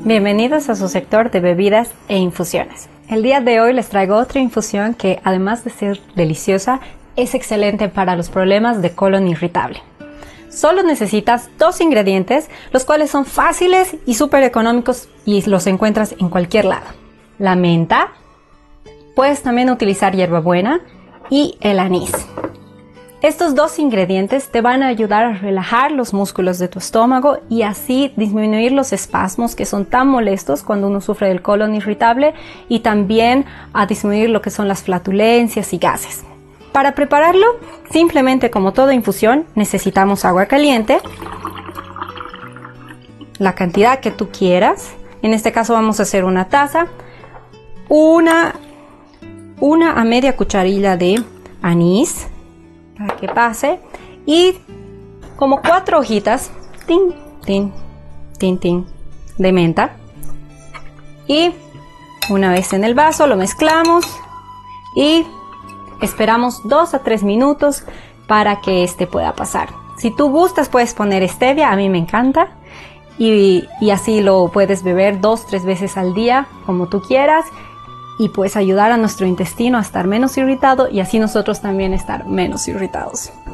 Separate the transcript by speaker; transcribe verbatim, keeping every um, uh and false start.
Speaker 1: Bienvenidos a su sector de bebidas e infusiones. El día de hoy les traigo otra infusión que, además de ser deliciosa, es excelente para los problemas de colon irritable. Solo necesitas dos ingredientes, los cuales son fáciles y súper económicos y los encuentras en cualquier lado. La menta, puedes también utilizar hierbabuena y el anís. Estos dos ingredientes te van a ayudar a relajar los músculos de tu estómago y así disminuir los espasmos que son tan molestos cuando uno sufre del colon irritable y también a disminuir lo que son las flatulencias y gases. Para prepararlo, simplemente como toda infusión, necesitamos agua caliente, la cantidad que tú quieras. En este caso vamos a hacer una taza, una, una a media cucharilla de anís, para que pase, y como cuatro hojitas tin, tin, tin, tin, de menta, y una vez en el vaso lo mezclamos y esperamos dos a tres minutos para que este pueda pasar. Si tú gustas puedes poner stevia, a mí me encanta, y, y así lo puedes beber dos, tres veces al día como tú quieras, y puedes ayudar a nuestro intestino a estar menos irritado y así nosotros también estar menos irritados.